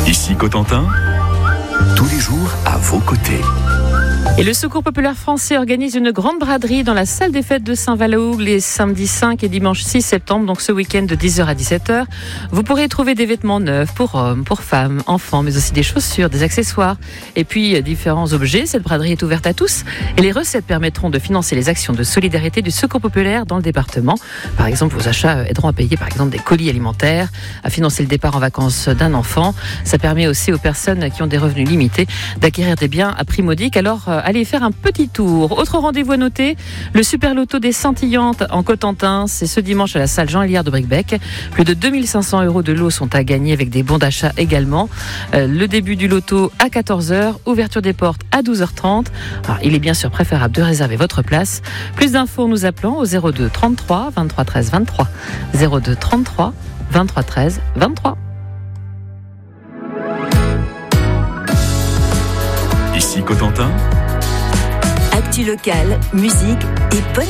Ici Cotentin, tous les jours à vos côtés. Et le Secours populaire français organise une grande braderie dans la salle des fêtes de Saint-Valoug les samedis 5 et dimanche 6 septembre, donc ce week-end de 10h à 17h. Vous pourrez trouver des vêtements neufs pour hommes, pour femmes, enfants, mais aussi des chaussures, des accessoires et puis différents objets. Cette braderie est ouverte à tous et les recettes permettront de financer les actions de solidarité du Secours populaire dans le département. Par exemple, vos achats aideront à payer par exemple des colis alimentaires, à financer le départ en vacances d'un enfant. Ça permet aussi aux personnes qui ont des revenus limités d'acquérir des biens à prix modique. Alors, allez faire un petit tour. Autre rendez-vous à noter, le Super Loto des Scintillantes en Cotentin. C'est ce dimanche à la salle Jean-Héliard de Bricbec. Plus de 2500 € de lots sont à gagner avec des bons d'achat également. Le début du loto à 14h, ouverture des portes à 12h30. Alors, il est bien sûr préférable de réserver votre place. Plus d'infos en nous appelant au 02 33 23 13 23. 02 33 23 13 23. Ici Cotentin, Actu locale, musique et bonne